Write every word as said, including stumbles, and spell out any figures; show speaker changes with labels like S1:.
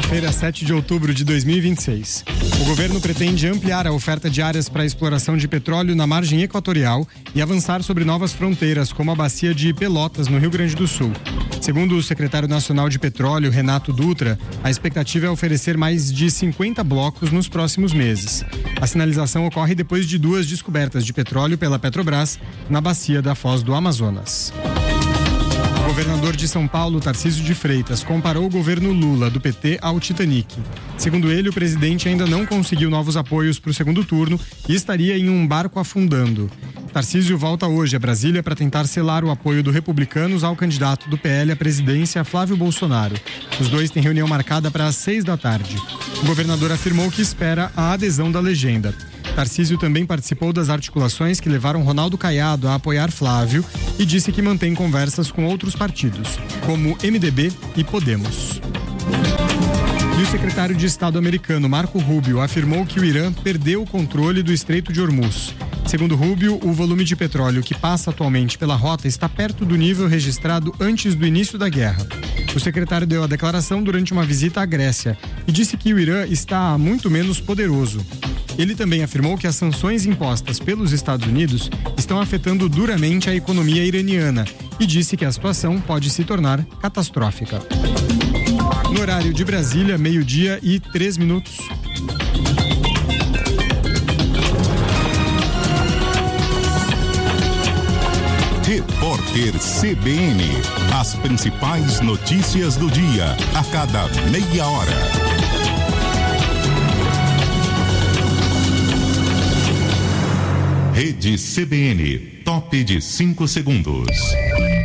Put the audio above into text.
S1: Quarta-feira, sete de outubro de dois mil e vinte e seis. O governo pretende ampliar a oferta de áreas para a exploração de petróleo na margem equatorial e avançar sobre novas fronteiras, como a bacia de Pelotas, no Rio Grande do Sul. Segundo o secretário nacional de Petróleo, Renato Dutra, a expectativa é oferecer mais de cinquenta blocos nos próximos meses. A sinalização ocorre depois de duas descobertas de petróleo pela Petrobras na bacia da Foz do Amazonas. O governador de São Paulo, Tarcísio de Freitas, comparou o governo Lula, do P T, ao Titanic. Segundo ele, o presidente ainda não conseguiu novos apoios para o segundo turno e estaria em um barco afundando. Tarcísio volta hoje a Brasília para tentar selar o apoio do Republicanos ao candidato do P L à presidência, Flávio Bolsonaro. Os dois têm reunião marcada para as seis da tarde. O governador afirmou que espera a adesão da legenda. Tarcísio também participou das articulações que levaram Ronaldo Caiado a apoiar Flávio e disse que mantém conversas com outros partidos, como M D B e Podemos. E o secretário de Estado americano, Marco Rubio, afirmou que o Irã perdeu o controle do Estreito de Hormuz. Segundo Rubio, o volume de petróleo que passa atualmente pela rota está perto do nível registrado antes do início da guerra. O secretário deu a declaração durante uma visita à Grécia e disse que o Irã está muito menos poderoso. Ele também afirmou que as sanções impostas pelos Estados Unidos estão afetando duramente a economia iraniana e disse que a situação pode se tornar catastrófica. No horário de Brasília, meio-dia e três minutos.
S2: Repórter C B N. As principais notícias do dia, a cada meia hora. Rede C B N, top de cinco segundos.